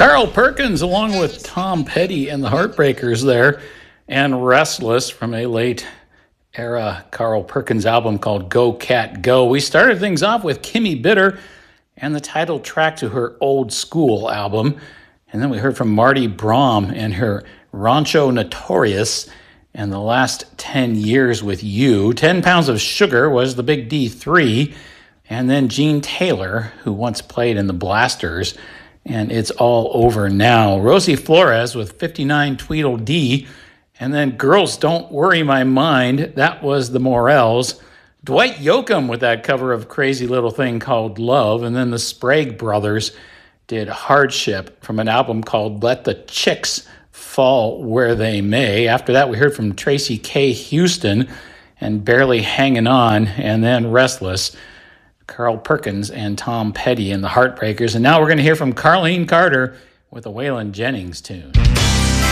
Carl Perkins, along with Tom Petty and the Heartbreakers there, and Restless from a late era Carl Perkins album called Go Cat Go. We started things off with Kimmy Bitter and the title track to her Old School album. And then we heard from Marty Braum and her Rancho Notorious and the last 10 years with you. 10 Pounds of Sugar was the Big D3. And then Gene Taylor, who once played in the Blasters, and It's All Over Now. Rosie Flores with 59 Tweedledee. And then Girls Don't Worry My Mind, that was the Morels. Dwight Yoakam with that cover of Crazy Little Thing called Love. And then the Sprague Brothers did Hardship from an album called Let the Chicks Fall Where They May. After that, we heard from Tracy K. Houston and Barely Hanging On, and then Restless, Carl Perkins and Tom Petty and the Heartbreakers. And now we're going to hear from Carlene Carter with a Waylon Jennings tune.